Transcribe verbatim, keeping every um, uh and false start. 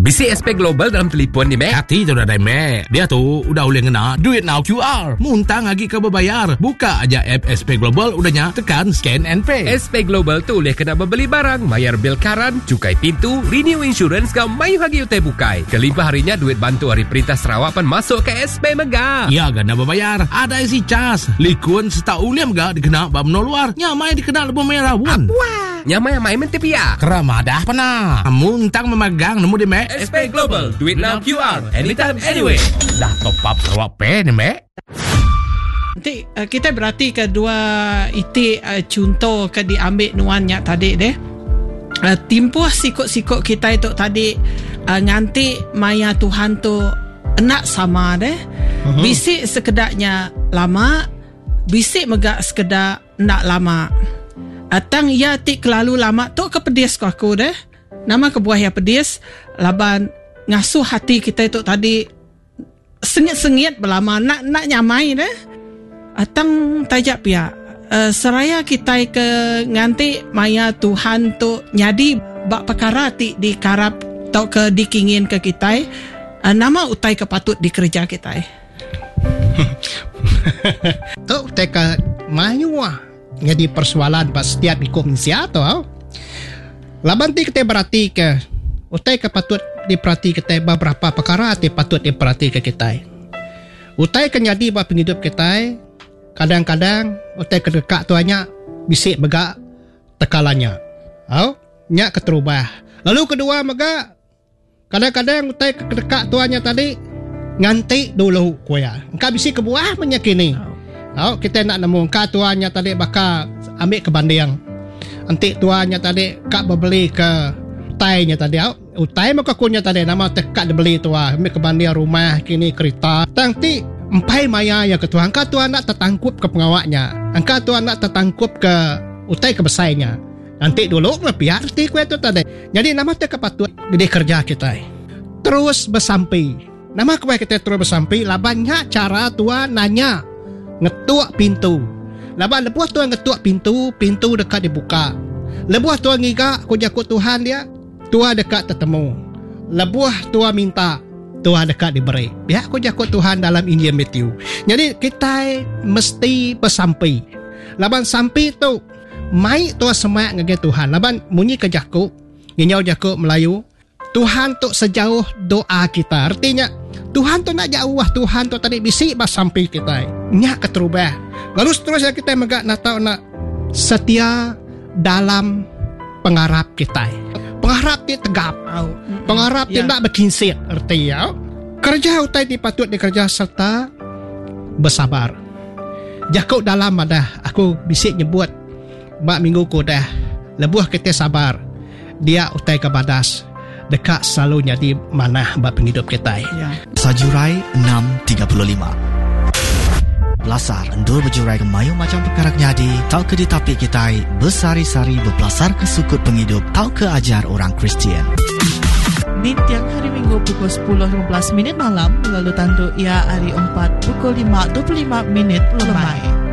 Bisi S P Global dalam telefon ni, Mek. Hati tu dah dah, Mek. Dia tu udah boleh ngena Duit Now Q R. Muntang lagi ke berbayar. Buka aja app S P Global, udahnya tekan scan and pay. S P Global tu boleh kena membeli barang, bayar bil karan, cukai pintu, renew insurance kau mayu hagi utai bukai. Kelimpah harinya duit bantu hari perintah Sarawak pan masuk ke S P Mega. Ya, gana berbayar. Ada isi cas. Likun setau uliam ga dikena bab no luar. Nyamai dikena lebih merah pun. Wah, nyamai mai mentipi ya. Keramadah pernah. Muntang memegang nemu di, Mek. S P Global, duit now Q R, anytime, anyway. Dah top up Sarawak Pay ni, Mek. Nanti uh, kita berarti kedua itu uh, contoh ke diambil nuannya tadi deh. Uh, timpuh sikut-sikut kita itu tadi uh, nganti maya Tuhan tu enak sama deh. Uh-huh. Bisik sekedaknya lama, bisik megak sekedar nak lama. Atang ya tik kelalu lama tu kepedis ko aku deh. Nama kebuah ya pedis laban ngasuh hati kita itu tadi sengit-sengit berlama nak nak nyamai deh. Atang tajak pia uh, seraya kita ke nganti maya Tuhan tu nyadi bak perkara ti dikarap tau ke dikingin ke kita uh, nama utai kepatut dikerja kita. Tu utai ke mayu ah jadi persoalan pas setiap ikut manusia tu. Laban ti kita berarti ke utai kepatut diperhati kita beberapa perkara ti patut diperhati ke kita. Utai ke nyadi bak penghidup kita. Kadang-kadang utai kedekak tuanya bisik megak tekalannya. Au, nyak keterubah. Lalu kedua megak kadang-kadang utai kedekak tuanya tadi nganti dulu kuya. Engkau bisik kebuah menyakini. Au, kita nak nemu engkau tuanya tadi bakal ambil ke banding. Antik tuanya tadi kak berbeli ke utainya tadi. Au, utai maka kunya tadi nama tekak dibeli tua ambil ke banding rumah kini kereta. Tangti empai maya yang ketua angka tuan nak tertangkup ke pengawaknya. Angka tuan nak tertangkup ke utai ke besainya. Nanti dulu lebih arti kue tu tadi. Jadi nama tu kepatut gede kerja kita. Terus bersampai. Nama kue kita terus bersampai. Labannya cara tuan nanya ngetuk pintu. Laban lebuah tuan ngetuk pintu, pintu dekat dibuka. Lebuah tuan ngiga aku jakut Tuhan dia, tuan dekat tertemu. Lebuah tuan minta, Tuhan dekat diberi. Biar aku jakut Tuhan dalam Injil Matthew. Jadi kita mesti bersampai. Laban sampai tu mai tu semak ngage Tuhan. Laban munyi ke jakut, nginyau jakut Melayu. Tuhan tu sejauh doa kita. Artinya Tuhan tu nak jauh, Tuhan tu tadi bisik bas sampai kita. Nyak keterubah. Lalu seterusnya kita megak nak tahu nak setia dalam pengharap kita. Pengharap dia tegap. Pengharap dia nak berkinsir. Artinya kerja utai dipatut dikerja serta bersabar. Jakut dalam ada aku bisik nyebut bak minggu ku dah lebuh kita sabar. Dia utai ke badas dekat selalu jadi mana bak penghidup kita. Ya. Sajurai enam tiga puluh lima. Belasar endur berjurai ke mayu macam perkara nyadi. Tau ke ditapi kita bersari-sari berbelasar ke sukut penghidup. Tau ke ajar orang Kristian. Di tiang hari Minggu pukul sepuluh lima belas minit malam. Lalu tandu ia hari empat pukul lima dua puluh lima minit lemai.